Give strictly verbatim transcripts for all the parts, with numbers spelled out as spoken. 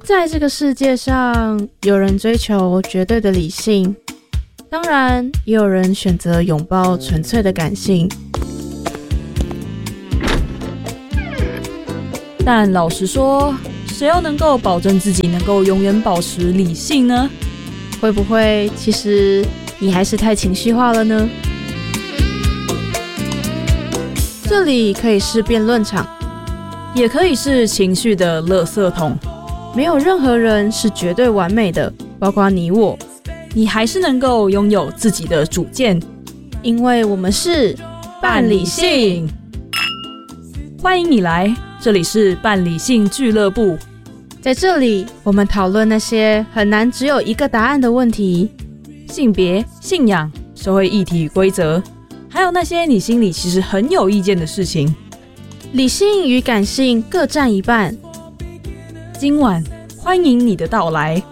在这个世界上，有人追求绝对的理性，当然也有人选择拥抱纯粹的感性。 但老实说，谁又能够保证自己能够永远保持理性呢？ 会不会其实你还是太情绪化了呢？这里可以是辩论场， 也可以是情绪的垃圾桶。 没有任何人是绝对完美的，包括你我。 你还是能够拥有自己的主见， 因为我们是半理性。欢迎你来，这里是半理性俱乐部。 在这里，我们讨论那些很难只有一个答案的问题， 性别、信仰、社会议题与规则，还有那些你心里其实很有意见的事情。 理性与感性各占一半。 今晚欢迎你的到来。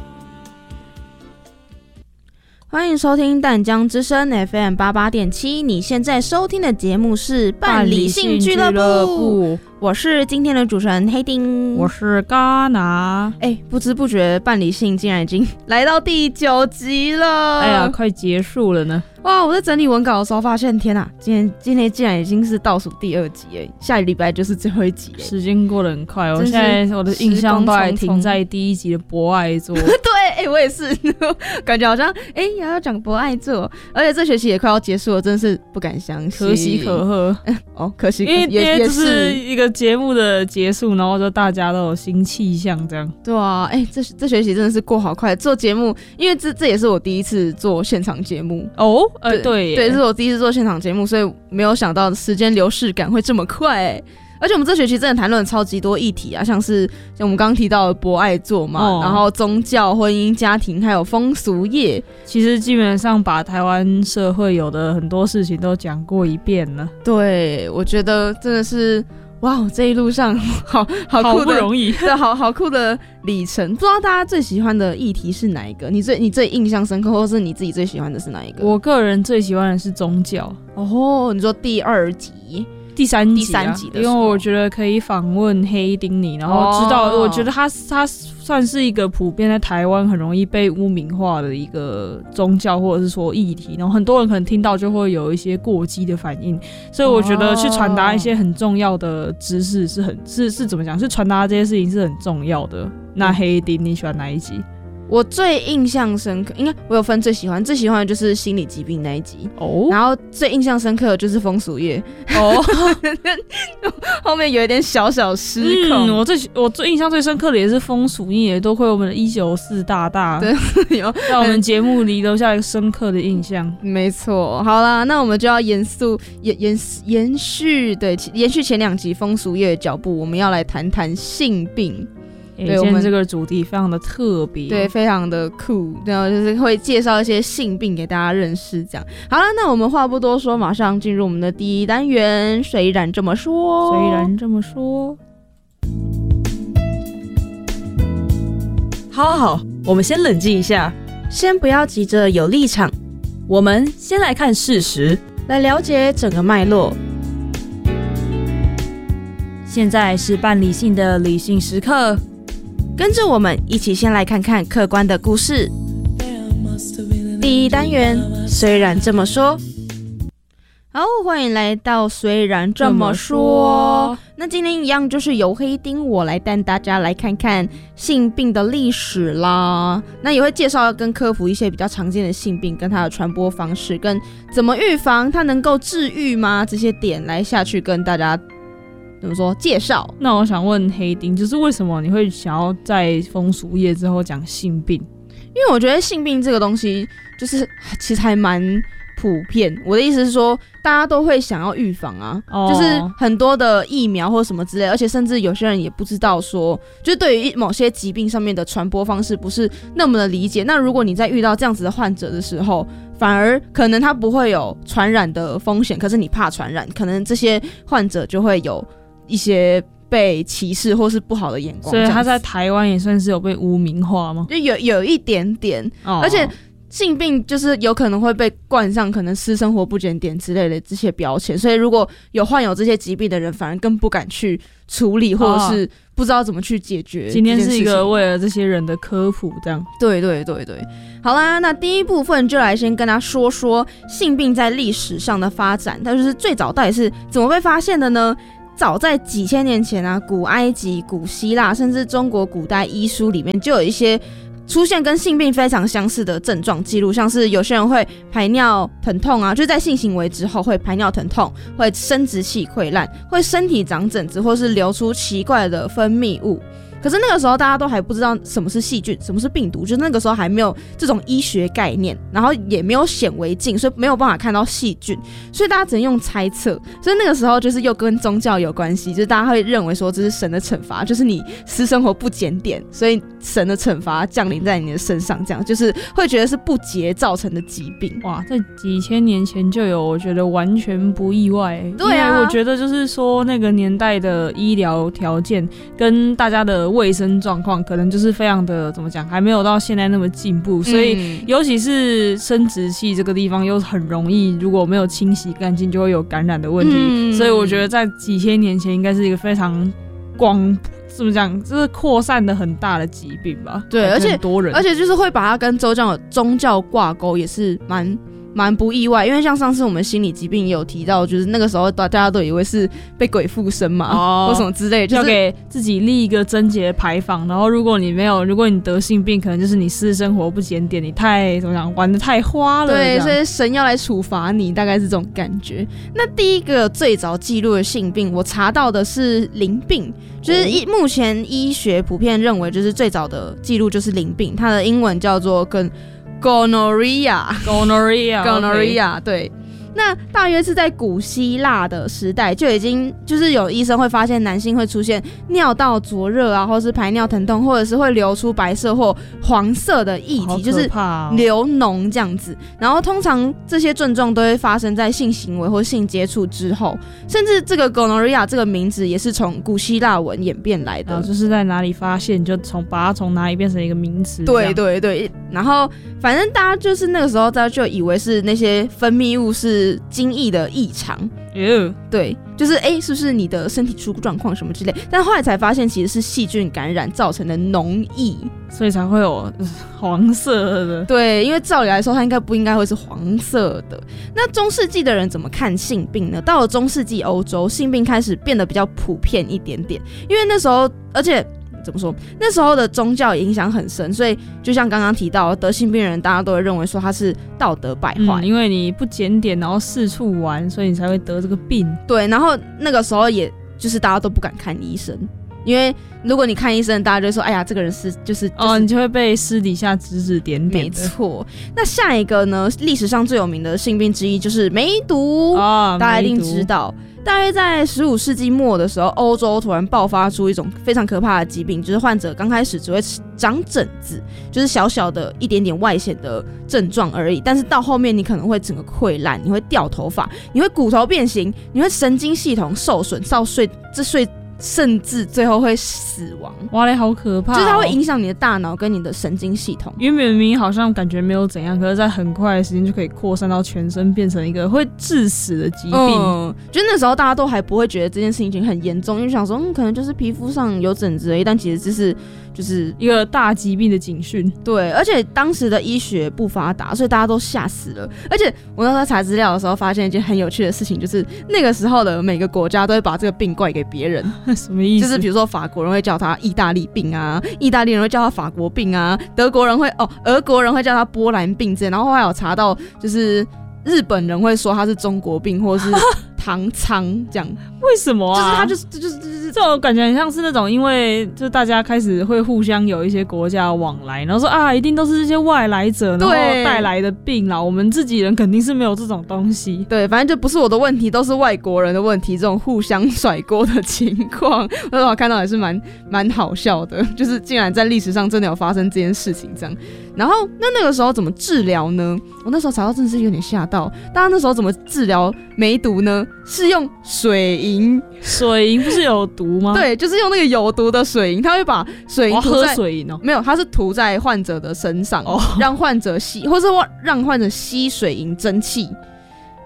欢迎收听淡江之声 F M 八十八点七， 你现在收听的节目是半理性俱乐部，我是今天的主持人黑丁， 我是嘎拿。 哎，不知不觉半理性竟然已经来到第九集了， 哎呀，快结束了呢。 哇！我在整理文稿的时候发现，天哪，今天今天竟然已经是倒数第二集哎，下礼拜就是最后一集哎， 时间过得很快。我现在我的印象都还停在第一集的博爱座。 对，哎、欸，我也是，感觉好像哎、欸、要讲博爱座，而且这学期也快要结束了，真是不敢相信。 可喜可贺、 嗯、哦，可惜， 因为也因为这是一个节目的结束，然后就大家都有新气象，这样。 对啊，哎、欸，这这学期真的是过好快，做节目，因为这这也是我第一次做现场节目哦。呃，对对，对，这是我第一次做现场节目，所以没有想到时间流逝感会这么快欸。而且我们这学期真的谈论了超级多议题啊，像是像我们刚刚提到的博爱座嘛、哦，然后宗教、婚姻、家庭，还有风俗业， 其实基本上把台湾社会有的很多事情都讲过一遍了。 对，我觉得真的是。哇，这一路上好好酷的， 好不容易， 对，好好酷的里程。不知道大家最喜欢的议题是哪一个？你最你最印象深刻，或是你自己最喜欢的是哪一个？ 我个人最喜欢的是宗教。 哦，你说第二集、 第三集、啊、 第三集的时候， 因为我觉得可以访问黑丁尼，然后知道，哦、我觉得他他算是一个普遍在台湾很容易被污名化的一个宗教或者是说议题，然后很多人可能听到就会有一些过激的反应，所以我觉得去传达一些很重要的知识是很是是怎么讲？是传达这些事情是很重要的。那黑丁，你喜欢哪一集？ 我最印象深刻，应该我有分最喜欢，最喜欢的就是心理疾病那一集哦，然后最印象深刻的就是风俗业哦，后面有一点小小失控。 嗯，我最我最印象最深刻的也是风俗业，多亏我们的一九四大大， 对，有在我们节目里留下一个深刻的印象。 没错，好啦，那我们就要严肃延延延续对延续前两集风俗业的脚步，我们要来谈谈性病。 欸、今天这个主题非常的特别， 对，非常的酷，然后就是会介绍一些性病给大家认识，这样。好了，那我们话不多说，马上进入我们的第一单元。虽然这么说， 虽然这么说，好好好，我们先冷静一下， 先不要急着有立场， 我们先来看事实， 来了解整个脉络。 现在是半理性的理性时刻。 跟着我们一起先来看看客观的故事。第一单元，虽然这么说。好，欢迎来到虽然这么说。那今天一样就是由黑丁我来带大家来看看性病的历史啦。那也会介绍跟科普一些比较常见的性病，跟它的传播方式，跟怎么预防，它能够治愈吗？这些点来下去跟大家怎么说介绍。 那我想问黑丁，就是为什么你会想要在风俗业之后讲性病？ 因为我觉得性病这个东西就是其实还蛮普遍。我的意思是说，大家都会想要预防啊、哦、就是很多的疫苗或什么之类，而且甚至有些人也不知道说，就是对于某些疾病上面的传播方式不是那么的理解。那如果你在遇到这样子的患者的时候，反而可能他不会有传染的风险，可是你怕传染，可能这些患者就会有一些被歧视或是不好的眼光， 所以他在台湾也算是有被污名化吗？ 就有有一点点、哦、而且性病就是有可能会被冠上可能私生活不检点之类的这些标签，所以如果有患有这些疾病的人反而更不敢去处理，或者是不知道怎么去解决。 今天是一个为了这些人的科普，这样。 对对对对，好啦，那第一部分就来先跟他说说性病在历史上的发展，它就是最早到底是怎么被发现的呢？早在几千年前啊，古埃及、古希腊，甚至中国古代医书里面就有一些出现跟性病非常相似的症状记录，像是有些人会排尿疼痛啊，就是在性行为之后会排尿疼痛，会生殖器溃烂，会身体长疹子，或是流出奇怪的分泌物。可是那个时候大家都还不知道什么是细菌，什么是病毒，就是那个时候还没有这种医学概念，然后也没有显微镜，所以没有办法看到细菌，所以大家只能用猜测。所以那个时候就是又跟宗教有关系，就是大家会认为说这是神的惩罚，就是你私生活不检点，所以神的惩罚降临在你的身上，这样就是会觉得是不洁造成的疾病。 哇，在几千年前就有，我觉得完全不意外。 对啊， 因为我觉得就是说那个年代的医疗条件跟大家的卫生状况可能就是非常的怎么讲，还没有到现在那么进步，所以尤其是生殖器这个地方又很容易，如果没有清洗干净就会有感染的问题、嗯、所以我觉得在几千年前应该是一个非常广怎么讲，就是扩散的很大的疾病吧。 对，而且很多人， 而且就是会把它跟宗教宗教挂钩，也是蛮蛮不意外，因为像上次我们心理疾病也有提到，就是那个时候大家都以为是被鬼附身嘛、哦、或什么之类，就是要给自己立一个贞洁牌坊，然后如果你没有，如果你得性病，可能就是你私生活不检点，你太怎么讲，玩得太花了。 对，所以神要来处罚你，大概是这种感觉。那第一个最早记录的性病，我查到的是淋病，就是目前医学普遍认为，就是最早的记录就是淋病，它的英文叫做跟gonorrhea gonorrhea gonorrhea 对，那大约是在古希腊的时代就已经就是有医生会发现男性会出现尿道灼热啊，或是排尿疼痛，或者是会流出白色或黄色的液体、 哦、 就是流脓这样子，然后通常这些症状都会发生在性行为或性接触之后，甚至这个 gonorrhea 这个名字也是从古希腊文演变来的， 然后就是在哪里发现就从把它从哪里变成一个名词。 对对对，然后反正大家就是那个时候大家就以为是那些分泌物是精液的异常、 呃、 对，就是哎、欸，是不是你的身体出状况什么之类，但后来才发现其实是细菌感染造成的脓液， 所以才会有、呃、黄色的。 对，因为照理来说它应该不应该会是黄色的。那中世纪的人怎么看性病呢？到了中世纪欧洲，性病开始变得比较普遍一点点，因为那时候而且怎么说？那时候的宗教影响很深，所以就像刚刚提到，得性病人大家都会认为说他是道德败坏、 嗯，因为你不检点，然后四处玩，所以你才会得这个病。 对，然后那个时候也就是大家都不敢看医生，因为如果你看医生，大家就会说，哎呀，这个人是就是、就是、 哦，你就会被私底下指指点点。 没错。那下一个呢？历史上最有名的性病之一就是梅毒， 哦、 大家一定知道。大约在十五世纪末的时候，欧洲突然爆发出一种非常可怕的疾病，就是患者刚开始只会长疹子，就是小小的一点点外显的症状而已，但是到后面你可能会整个溃烂，你会掉头发，你会骨头变形，你会神经系统受损，到睡这睡甚至最后会死亡。 哇嘞，好可怕、哦！ 就是它会影响你的大脑跟你的神经系统。 原本明明好像感觉没有怎样，可是在很快的时间就可以扩散到全身，变成一个会致死的疾病。 嗯，就那时候大家都还不会觉得这件事情已经很严重，因为想说，嗯，可能就是皮肤上有疹子而已，但其实这是就是一个大疾病的警讯。 对，而且当时的医学不发达，所以大家都嚇死了。而且我那时候查资料的时候，发现一件很有趣的事情，就是那个时候的每个国家都会把这个病怪给别人。 什么意思？ 就是比如说法国人会叫他意大利病啊，意大利人会叫他法国病啊，德国人会哦，俄国人会叫他波兰病之类。然后后来有查到，就是日本人会说他是中国病，或者是唐仓这样。 为什么啊？ 就是他就是就是就是这种感觉很像是那种，因为就大家开始会互相有一些国家的往来，然后说啊，一定都是这些外来者然后带来的病啦，我们自己人肯定是没有这种东西。 对，反正就不是我的问题，都是外国人的问题，这种互相甩锅的情况，那我看到也是蛮蛮好笑的，就是竟然在历史上真的有发生这件事情这样。然后那那个时候怎么治疗呢？我那时候查到真的是有点吓到，大家那时候怎么治疗梅毒呢？是用水银， 水银不是有毒吗？ 对，就是用那个有毒的水银，他会把水银涂在， 我要喝水银哦， 没有，它是涂在患者的身上，哦、让患者吸，或是让患者吸水银蒸汽。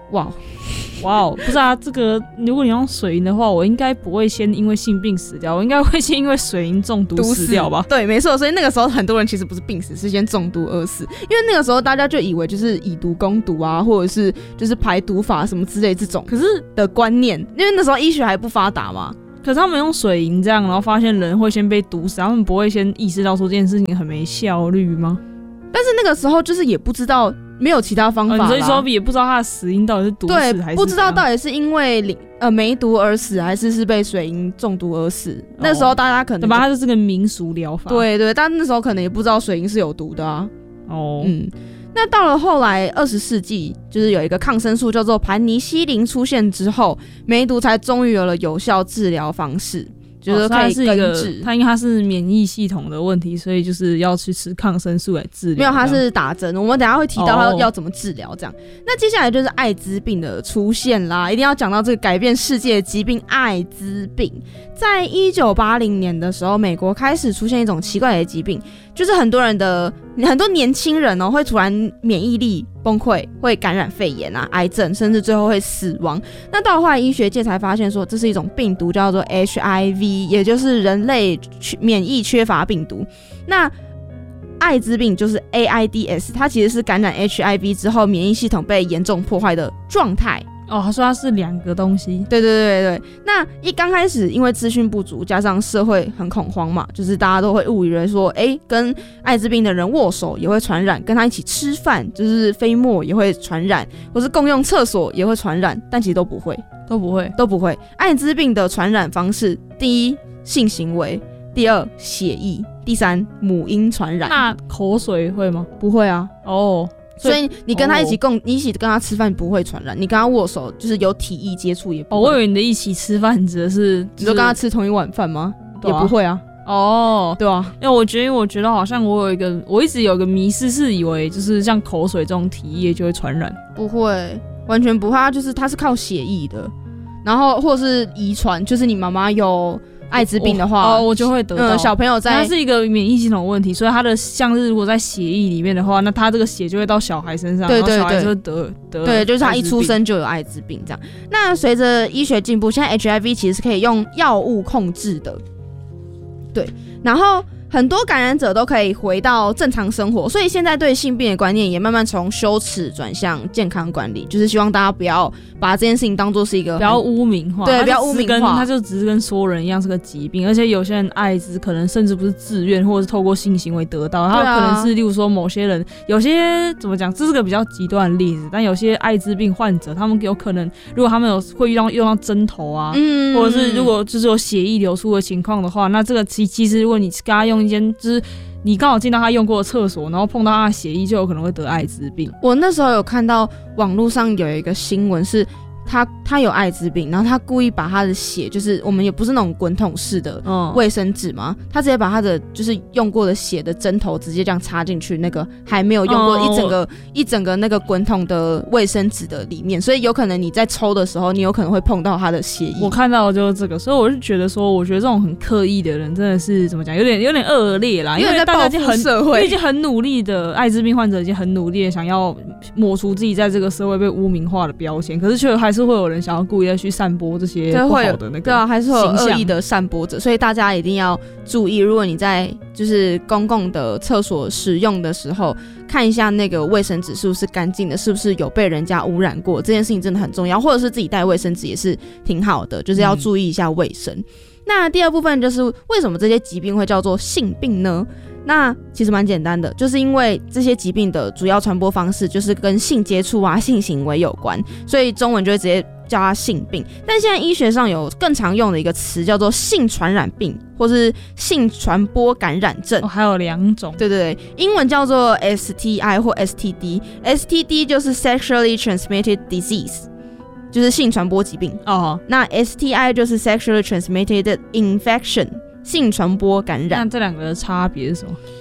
哇哇哦，不是啊，这个如果你用水银的话，我应该不会先因为性病死掉，我应该会先因为水银中毒死掉吧？ 对，没错。所以那个时候很多人其实不是病死，是先中毒而死，因为那个时候大家就以为就是以毒攻毒啊，或者是就是排毒法什么之类这种，可是的观念，因为那时候医学还不发达嘛。 可是他们用水银这样，然后发现人会先被毒死，他们不会先意识到说这件事情很没效率吗？ 但是那个时候就是也不知道，没有其他方法啦、 哦、所以说也不知道他的死因到底是毒死还是对，不知道到底是因为呃梅毒而死，还是是被水银中毒而死。哦、那时候大家可能对吧？它就是个民俗疗法。 对对，但那时候可能也不知道水银是有毒的啊。 哦， 嗯。那到了后来二十世纪，就是有一个抗生素叫做盘尼西林出现之后，梅毒才终于有了有效治疗方式。就是可以根治， 它因为它是免疫系统的问题，所以就是要去吃抗生素来治疗。 没有，它是打针。我们等一下会提到它要怎么治疗这样。哦、那接下来就是艾滋病的出现啦，一定要讲到这个改变世界的疾病——艾滋病。在一九八零年的时候，美国开始出现一种奇怪的疾病，就是很多人的很多年轻人哦会突然免疫力崩溃，会感染肺炎啊、癌症，甚至最后会死亡。那到后来医学界才发现说，这是一种病毒，叫做 H I V， 也就是人类免疫缺乏病毒。那艾滋病就是 A I D S， 它其实是感染 H I V 之后免疫系统被严重破坏的状态。 哦，他说它是两个东西。 对对对对，那一刚开始因为资讯不足，加上社会很恐慌嘛，就是大家都会误以为说，哎，跟艾滋病的人握手也会传染，跟他一起吃饭就是飞沫也会传染，或是共用厕所也会传染，但其实都不会， 都不会， 都不会。艾滋病的传染方式，第一，性行为；第二，血液；第三，母婴传染。 那口水会吗？ 不会啊。 哦。 所以你跟他一起共，哦、你一起跟他吃饭不会传染，你跟他握手就是有体液接触也不会。 哦，我以为你的一起吃饭指的是， 你说跟他吃同一碗饭吗？ 啊、 也不会啊。 哦， 对啊， 因为我觉得，我觉得好像我有一个，我一直有一个迷思，是以为就是像口水这种体液就会传染， 不会，完全不会，它就是它是靠血液的，然后或是遗传，就是你妈妈有艾滋病的话， 哦，我就会得到。 嗯、小朋友在， 它是一个免疫系统问题，所以它的像是如果在血液里面的话，那它这个血就会到小孩身上， 对对对， 然后小孩就会得得。 对，就是他一出生就有艾滋病这样。那随着医学进步，现在 H I V 其实是可以用药物控制的，对，然后。很多感染者都可以回到正常生活，所以现在对性病的观念也慢慢从羞耻转向健康管理，就是希望大家不要把这件事情当作是一个不要污名化， 对，不要污名化， 它就只是跟所有人一样是个疾病，而且有些人艾滋可能甚至不是自愿，或者是透过性行为得到，他可能是例如说某些人，有些怎么讲，这是个比较极端的例子，但有些艾滋病患者，他们有可能如果他们有会用用到针头啊，嗯，或者是如果就是有血液流出的情况的话，那这个其其实如果你跟他用一间就是你刚好进到他用过的厕所，然后碰到他的血液，就有可能会得艾滋病。 我那时候有看到网络上有一个新闻是。他他有艾滋病，然后他故意把他的血，就是我们也不是那种滚筒式的卫生纸嘛，嗯、他直接把他的就是用过的血的针头直接这样插进去那个还没有用过一整个、嗯、一整个那个滚筒的卫生纸的里面，所以有可能你在抽的时候，你有可能会碰到他的血液。 我看到的就是这个，所以我是觉得说，我觉得这种很刻意的人真的是怎么讲，有点有点恶劣啦，因为大家已经很社会， 已经很努力的艾滋病患者已经很努力的想要抹除自己在这个社会被污名化的标签，可是却还是会有人想要故意的去散播这些不好的那个， 对啊，还是会有恶意的散播者，所以大家一定要注意，如果你在就是公共的厕所使用的时候，看一下那个卫生纸是不是干净的，是不是有被人家污染过，这件事情真的很重要，或者是自己带卫生纸也是挺好的，就是要注意一下卫生。嗯、那第二部分就是为什么这些疾病会叫做性病呢？那其实蛮简单的，就是因为这些疾病的主要传播方式就是跟性接触啊、性行为有关，所以中文就会直接叫它性病。但现在医学上有更常用的一个词叫做性传染病，或是性传播感染症。 哦，还有两种。 对对对，英文叫做 S T I 或 S T D。S T D 就是 Sexually Transmitted Disease， 就是性传播疾病。哦，那 S T I 就是 Sexually Transmitted Infection。性传播感染， 那这两个的差别是什么？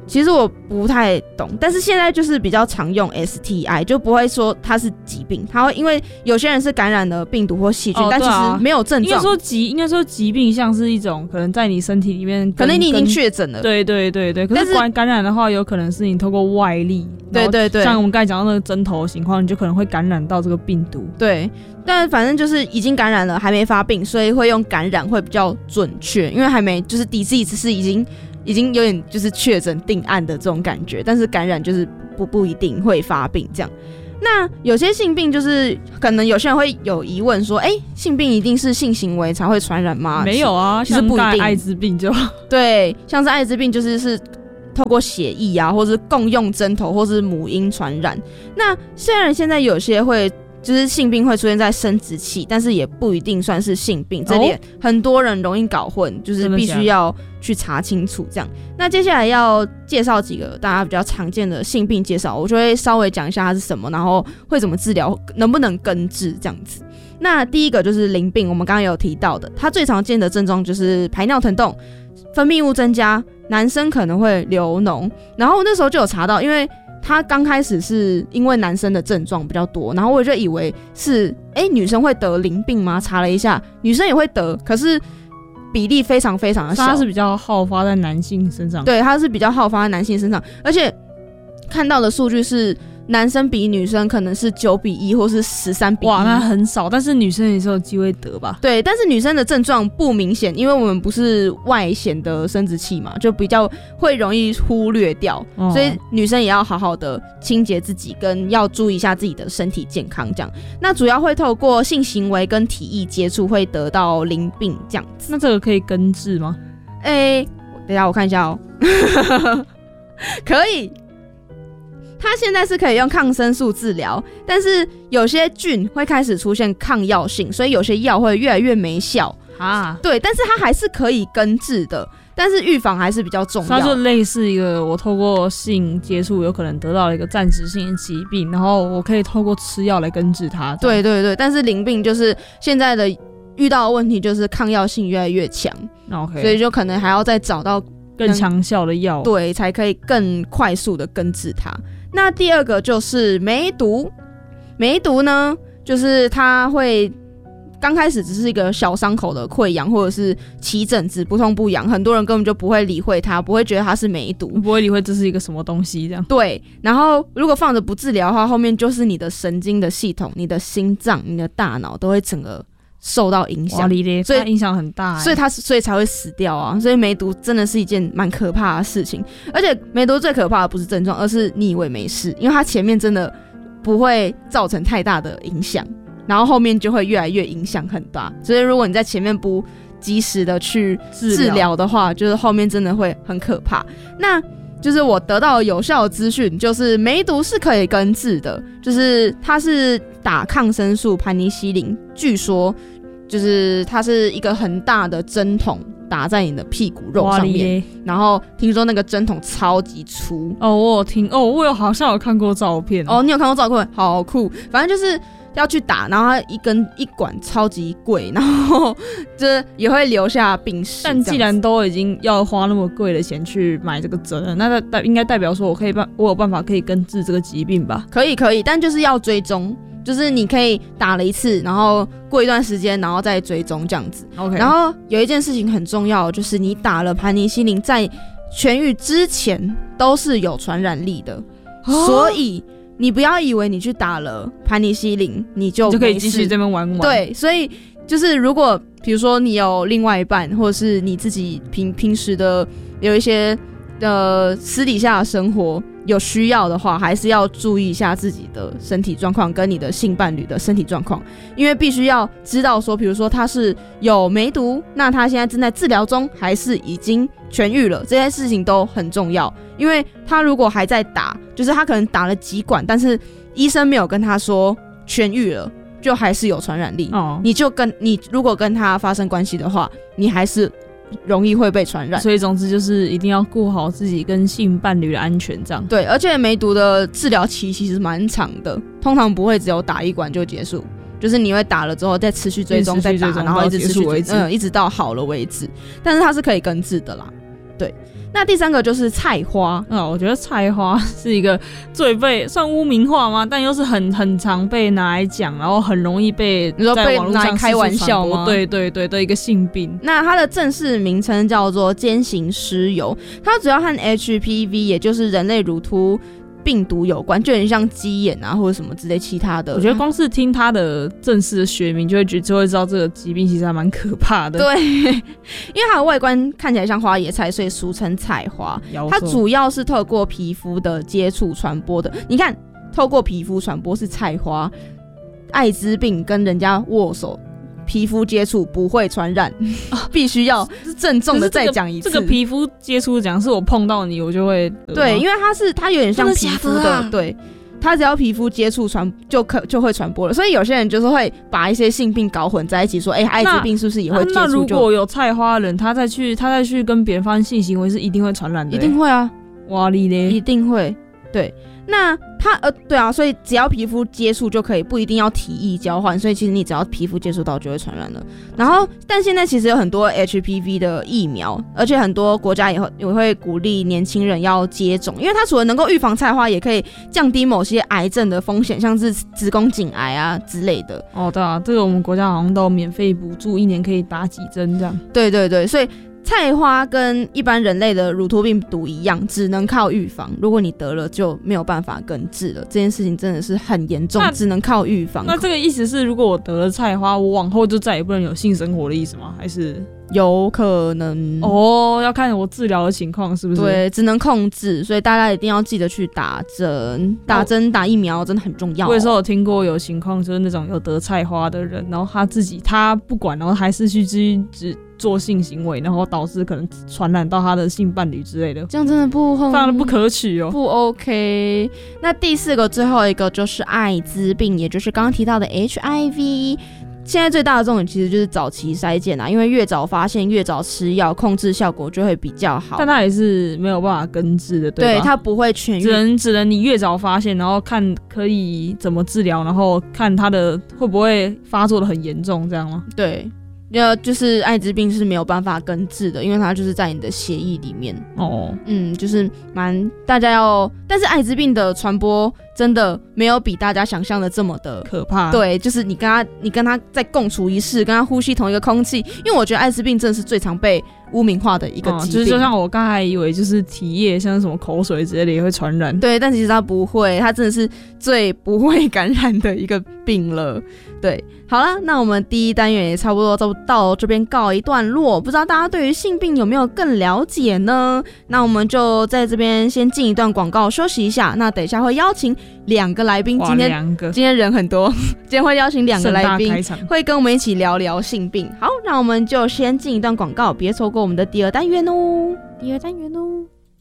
其实我不太懂，但是现在就是比较常用 S T I， 就不会说它是疾病，它会因为有些人是感染了病毒或细菌、哦啊，但其实没有症状。 应该说疾，应该说疾病像是一种可能在你身体里面， 可能你已经确诊了。 对对对对，可是感感染的话，有可能是你透过外力， 对对对， 像我们刚才讲到那个针头的情况，你就可能会感染到这个病毒。 对，但反正就是已经感染了，还没发病，所以会用感染会比较准确，因为还没就是 disease 是已经。已经有点就是确诊定案的这种感觉，但是感染就是不不一定会发病这样。那有些性病就是可能有些人会有疑问说，哎、欸，性病一定是性行为才会传染吗？ 没有啊， 其实不一定。 艾滋病就对，像是艾滋病就是是透过血液啊，或是共用针头，或是母婴传染。那虽然现在有些会。就是性病会出现在生殖器，但是也不一定算是性病，这点很多人容易搞混，就是必须要去查清楚这样。那接下来要介绍几个大家比较常见的性病介绍，我就会稍微讲一下它是什么，然后会怎么治疗，能不能根治这样子。那第一个就是淋病，我们刚刚有提到的，它最常见的症状就是排尿疼痛、分泌物增加，男生可能会流脓，然后那时候就有查到，因为他刚开始是因为男生的症状比较多，然后我就以为是哎、欸、女生会得淋病吗？查了一下，女生也会得，可是比例非常非常的小。 它是比较好发在男性身上， 对，它是比较好发在男性身上，而且看到的数据是男生比女生可能是九比一或是十三比一， 哇，那很少，但是女生也是有机会得吧？ 对，但是女生的症状不明显，因为我们不是外显的生殖器嘛，就比较会容易忽略掉，哦、所以女生也要好好的清洁自己，跟要注意一下自己的身体健康这样。那主要会透过性行为跟体液接触会得到淋病这样子。 那这个可以根治吗？ 哎、欸，等一下我看一下哦、喔，可以。它现在是可以用抗生素治疗，但是有些菌会开始出现抗药性，所以有些药会越来越没效啊。对，但是它还是可以根治的，但是预防还是比较重要。 它就类似一个我透过性接触有可能得到了一个暂时性的疾病，然后我可以透过吃药来根治它。 对对对，但是淋病就是现在的遇到的问题就是抗药性越来越强， okay. 所以就可能还要再找到更强效的药， 对，才可以更快速的根治它。那第二个就是梅毒，梅毒呢，就是它会刚开始只是一个小伤口的溃疡，或者是起疹子不痛不痒，很多人根本就不会理会它，不会觉得它是梅毒， 不会理会这是一个什么东西这样。 对，然后如果放着不治疗的话，后面就是你的神经的系统、你的心脏、你的大脑都会整个受到影响， 所以影响很大、欸， 所以他所以才会死掉啊！所以梅毒真的是一件蛮可怕的事情，而且梅毒最可怕的不是症状，而是你以为没事，因为它前面真的不会造成太大的影响，然后后面就会越来越影响很大。所以如果你在前面不及时的去治疗的话，就是后面真的会很可怕。那就是我得到有效的资讯，就是梅毒是可以根治的，就是它是打抗生素盘尼西林，据说就是它是一个很大的针筒打在你的屁股肉上面，然后听说那个针筒超级粗哦，我有听哦，我有好像有看过照片哦，你有看过照片？好酷，反正就是要去打，然后它一根一管超级贵，然后这也会留下病史。 但既然都已经要花那么贵的钱去买这个针了，那代应该代表说我可以办，我有办法可以根治这个疾病吧？ 可以可以，但就是要追踪。就是你可以打了一次，然后过一段时间，然后再追踪这样子。 Okay. 然后有一件事情很重要，就是你打了盘尼西林，在痊愈之前都是有传染力的，哦、所以你不要以为你去打了盘尼西林，你就就可以继续这边玩玩。 对，所以就是如果比如说你有另外一半，或者是你自己平平时的有一些呃私底下的生活。有需要的话，还是要注意一下自己的身体状况跟你的性伴侣的身体状况，因为必须要知道说，比如说他是有梅毒，那他现在正在治疗中，还是已经痊愈了，这些事情都很重要。因为他如果还在打，就是他可能打了几管，但是医生没有跟他说痊愈了，就还是有传染力。哦，你就跟你如果跟他发生关系的话，你还是容易会被传染， 所以总之就是一定要顾好自己跟性伴侣的安全，这样。 对，而且梅毒的治疗期其实蛮长的，通常不会只有打一管就结束，就是你会打了之后再持续追踪，再打，然后一直持续为止，嗯，一直到好了为止。但是它是可以根治的啦， 对，那第三个就是菜花。 嗯，我觉得菜花是一个最被算污名化吗？但又是很很常被拿来讲，然后很容易被在网络上开玩笑吗？ 对对对的一个性病。 那它的正式名称叫做尖形湿疣，它主要和 H P V， 也就是人类乳突病毒有关，就有点像鸡眼啊或者什么之类其他的。 我觉得光是听它的正式的学名就会觉就会知道这个疾病其实还蛮可怕的。 对，因为它的外观看起来像花椰菜，所以俗称菜花。它主要是透过皮肤的接触传播的。你看，透过皮肤传播是菜花，艾滋病跟人家握手。皮肤接触不会传染，必须要郑重的再讲一次。 这个皮肤接触讲是我碰到你，我就会对，因为它是它有点像皮肤的，的啊、对，它只要皮肤接触传就可就会传播了。所以有些人就是会把一些性病搞混在一起，说，哎、欸，艾滋病是不是也会接触？ 那如果有菜花人，他再去他再去跟别人发生性行为，是一定会传染的、欸， 一定会啊， 哇哩嘞， 一定会，对。那它呃对啊，所以只要皮肤接触就可以，不一定要体液交换，所以其实你只要皮肤接触到就会传染了。然后，但现在其实有很多 H P V 的疫苗，而且很多国家也会也会鼓励年轻人要接种，因为它除了能够预防菜花，也可以降低某些癌症的风险，像是子宫颈癌啊之类的。 哦，对啊，这个我们国家好像都免费补助，一年可以打几针这样。 对对对，所以。菜花跟一般人类的乳突病毒一样，只能靠预防。如果你得了，就没有办法根治了。这件事情真的是很严重，只能靠预防。 那这个意思是，如果我得了菜花，我往后就再也不能有性生活的意思吗？还是有可能？ 哦，要看我治疗的情况是不是？ 对，只能控制。所以大家一定要记得去打针，打针、打疫苗真的很重要、哦。 我有时候有听过有情况，就是那种有得菜花的人，然后他自己他不管，然后还是去只只。做性行为，然后导致可能传染到他的性伴侣之类的， 这样真的不非常的不可取哦， 不 OK。那第四个，最后一个就是艾滋病，也就是刚刚提到的 H I V。现在最大的重点其实就是早期筛检啊，因为越早发现，越早吃药，控制效果就会比较好。 但它也是没有办法根治的，对吧？ 对，它不会痊愈， 只能只能你越早发现，然后看可以怎么治疗，然后看它的会不会发作的很严重，这样吗？ 对。呃，就是艾滋病是没有办法根治的，因为它就是在你的血液里面。哦，嗯，就是蛮大家要，但是艾滋病的传播真的没有比大家想象的这么的可怕。 对，就是你跟他，你跟他在共处一室，跟他呼吸同一个空气，因为我觉得艾滋病真的是最常被污名化的一个疾病。哦、 就是就像我刚才以为就是体液，像什么口水之类的也会传染。 对，但其实它不会，它真的是最不会感染的一个病了。对，好了，那我们第一单元也差不多到这边告一段落。不知道大家对于性病有没有更了解呢？那我们就在这边先进一段广告休息一下。那等一下会邀请两个来宾，今天两个今天人很多，今天会邀请两个来宾，会跟我们一起聊聊性病。好，那我们就先进一段广告，别错过我们的第二单元哦。第二单元哦。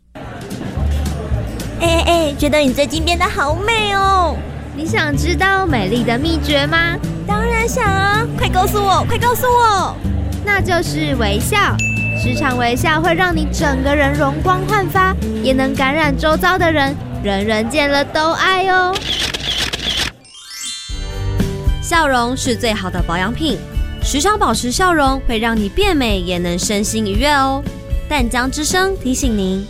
哎哎哎，觉得你最近变得好美哦！ 你想知道美丽的秘诀吗？ 当然想啊，快告诉我，快告诉我！ 那就是微笑，时常微笑会让你整个人容光焕发，也能感染周遭的人，人人见了都爱哦。 笑容是最好的保养品，时常保持笑容会让你变美，也能身心愉悦哦。淡江之声提醒您。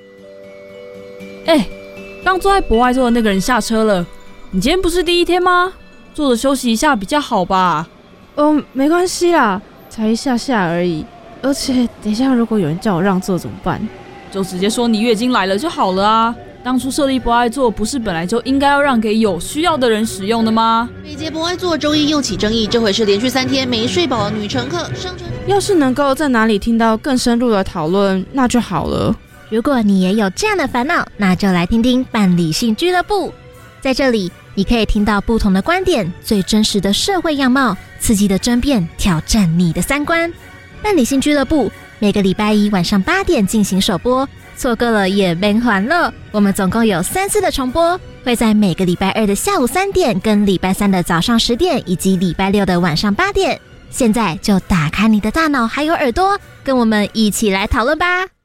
哎，刚坐在博爱座的那个人下车了。你今天不是第一天吗？坐着休息一下比较好吧。 哦，没关系啦，才一下下而已。而且等一下如果有人叫我让座怎么办？ 就直接说你月经来了就好了啊。当初设立博爱座不是本来就应该要让给有需要的人使用的吗？ 每节博爱座周一又起争议，这回是连续三天没睡饱的女乘客上车。 要是能够在哪里听到更深入的讨论，那就好了。 如果你也有这样的烦恼，那就来听听伴理性俱乐部。在这里，你可以听到不同的观点，最真实的社会样貌，刺激的争辩，挑战你的三观。伴理性俱乐部每个礼拜一晚上八点进行首播，错过了也没还了。我们总共有三次的重播，会在每个礼拜二的下午三点、跟礼拜三的早上十点，以及礼拜六的晚上八点。现在就打开你的大脑还有耳朵，跟我们一起来讨论吧。